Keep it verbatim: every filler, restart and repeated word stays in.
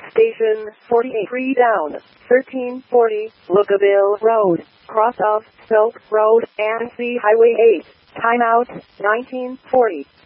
Station forty-eight three down, thirteen forty, Lookaville Road, cross of Soap Road, and C Highway eight. Timeout, nineteen forty.